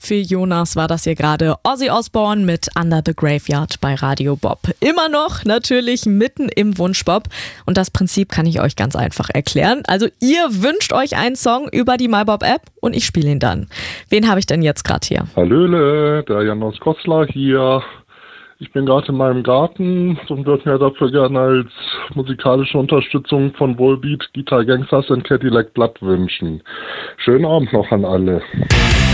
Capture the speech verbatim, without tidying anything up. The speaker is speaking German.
Für Jonas war das hier gerade Ozzy Osbourne mit Under the Graveyard bei Radio Bob. Immer noch natürlich mitten im Wunschbob. Und das Prinzip kann ich euch ganz einfach erklären. Also ihr wünscht euch einen Song über die MyBob-App und ich spiele ihn dann. Wen habe ich denn jetzt gerade hier? Hallöle, der Janos Kostler hier. Ich bin gerade in meinem Garten und würde mir dafür gerne als musikalische Unterstützung von Volbeat Guitar Gangsters und Cadillac Blood wünschen. Schönen Abend noch an alle.